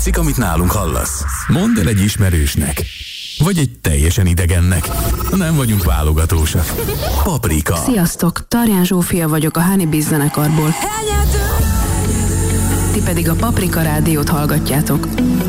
tetszik, amit nálunk hallasz? Mondd el egy ismerősnek. Vagy egy teljesen idegennek. Nem vagyunk válogatósak. Paprika. Sziasztok, Tarján Zsófia vagyok a Honeybiz zenekarból. Ti pedig a Paprika rádiót hallgatjátok.